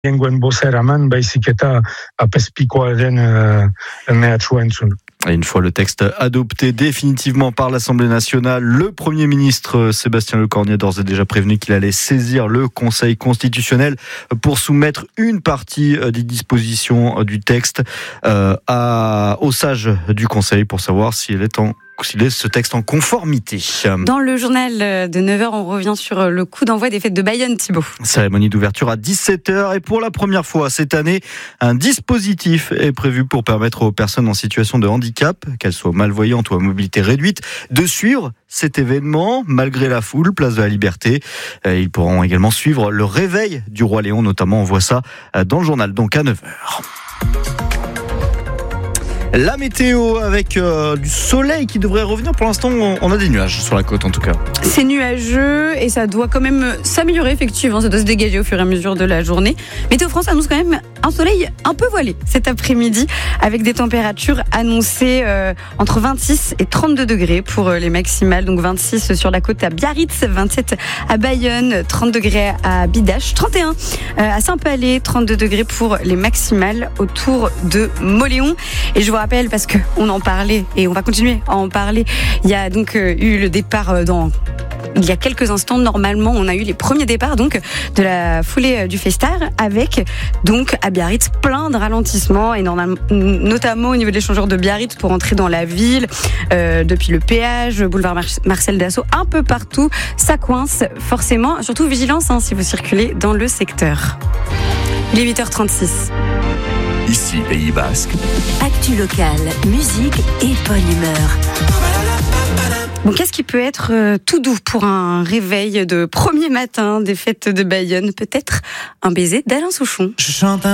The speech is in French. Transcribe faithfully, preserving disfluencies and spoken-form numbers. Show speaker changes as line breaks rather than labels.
Gehiengoen bozeraman, baizik eta apezpikoaren uh, mehatxua entzun.
Et une fois le texte adopté définitivement par l'Assemblée nationale, le Premier ministre Sébastien Lecornu a d'ores et déjà prévenu qu'il allait saisir le Conseil constitutionnel pour soumettre une partie des dispositions du texte euh, à, aux sages du Conseil pour savoir si elle est en s'il est ce texte en conformité.
Dans le journal de neuf heures, on revient sur le coup d'envoi des fêtes de Bayonne, Thibaut.
Cérémonie d'ouverture à dix-sept heures et pour la première fois cette année, un dispositif est prévu pour permettre aux personnes en situation de handicap, qu'elles soient malvoyantes ou à mobilité réduite, de suivre cet événement malgré la foule, place de la Liberté. Ils pourront également suivre le réveil du roi Léon, notamment on voit ça dans le journal, donc à neuf heures. La météo avec euh, du soleil qui devrait revenir. Pour l'instant, on a des nuages sur la côte en tout cas.
C'est nuageux et ça doit quand même s'améliorer effectivement. Ça doit se dégager au fur et à mesure de la journée. Météo France annonce quand même un soleil un peu voilé cet après-midi avec des températures annoncées euh, entre vingt-six et trente-deux degrés pour les maximales. Donc vingt-six sur la côte à Biarritz, vingt-sept à Bayonne, trente degrés à Bidache, trente et un à Saint-Palais, trente-deux degrés pour les maximales autour de Mauléon. Et je vous rappelle, parce qu'on en parlait et on va continuer à en parler, il y a donc euh, eu le départ dans... Il y a quelques instants, normalement, on a eu les premiers départs donc de la foulée du Festar avec donc à Biarritz plein de ralentissements et notamment au niveau de l'échangeur de Biarritz pour entrer dans la ville euh, depuis le péage, boulevard Mar- Marcel Dassault, un peu partout, ça coince forcément. Surtout vigilance hein, si vous circulez dans le secteur. Il est huit heures trente-six.
Ici, Pays Basque.
Actu locale, musique et bonne humeur.
Bon, qu'est-ce qui peut être euh, tout doux pour un réveil de premier matin des fêtes de Bayonne ? Peut-être un baiser d'Alain Souchon.
Je chante un